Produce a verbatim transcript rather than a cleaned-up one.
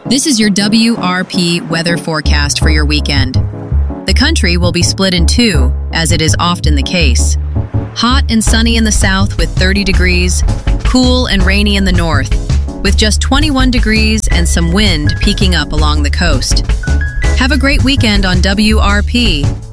This is your W R P weather forecast for your weekend. The country will be split in two, as it is often the case. Hot and sunny in the south with thirty degrees, cool and rainy in the north, with just twenty-one degrees and some wind peaking up along the coast. Have a great weekend on W R P.